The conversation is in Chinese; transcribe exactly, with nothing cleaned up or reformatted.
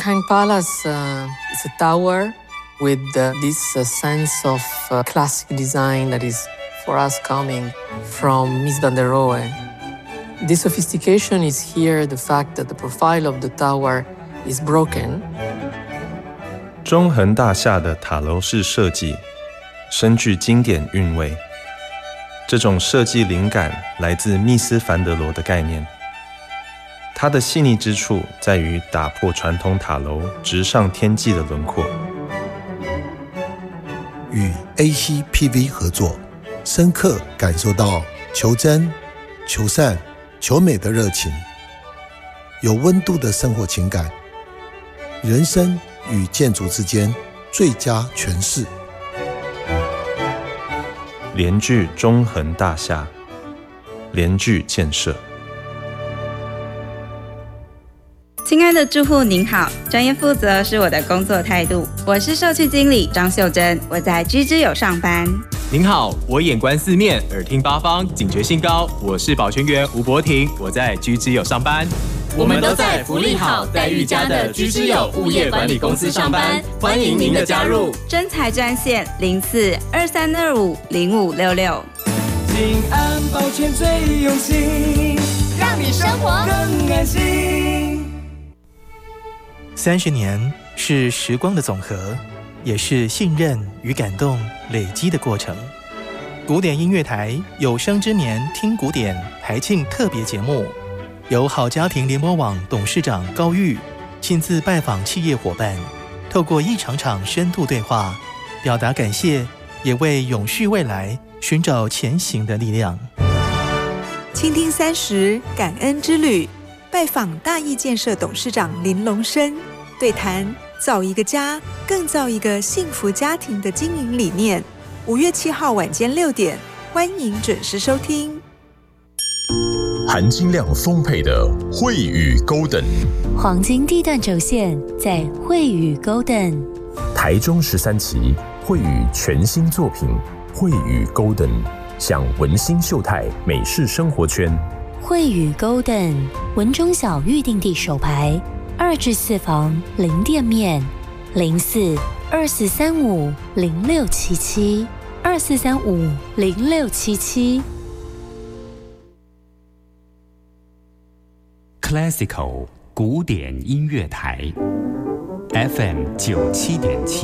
Buckingham Palace uh, is a tower with uh, this uh, sense of uh, classic design that is, for us, coming from Mies van der Rohe. The sophistication is here the fact that the profile of the tower is broken. 中恒大厦的塔楼式设计深具经典韵味，这种设计灵感来自密斯凡德罗的概念。它的细腻之处在于打破传统塔楼直上天际的轮廓。 与 A C P V 合作，深刻感受到求真、求善、求美的热情，有温度的生活情感，人生与建筑之间最佳诠释。 联聚中恒大厦，联聚建设。 亲爱的住户您好，专业负责是我的工作态度。我是社区经理张秀珍，我在居之友上班。 您好，我眼观四面，耳听八方，警觉性高。我是保全员吴博廷，我在居之友上班。 我们都在福利好、待遇佳的居之友物业管理公司上班，欢迎您的加入。 征才专线零四二三二五零五六六。 静安保全最用心， 让你生活更安心。 三十年是时光的总和，也是信任与感动累积的过程。古典音乐台有生之年听古典台庆特别节目，由好家庭联播网董事长高玉亲自拜访企业伙伴，透过一场场深度对话，表达感谢，也为永续未来寻找前行的力量。 倾听三十感恩之旅，拜访大义建设董事长林龙生，对谈造一个家，更造一个幸福家庭的经营理念。五月七号晚间六点，欢迎准时收听。 含金量丰沛的惠宇 Golden， 黄金地段轴线在惠宇 Golden。 台中十三期惠宇全新作品惠宇 Golden， 享文心秀泰美式生活圈。 惠宇 Golden 文中小预定地首排，二至四房零店面，零四二四三五零六七七二四三五零六七七。 Classical 古典音乐台 F M 九七点七。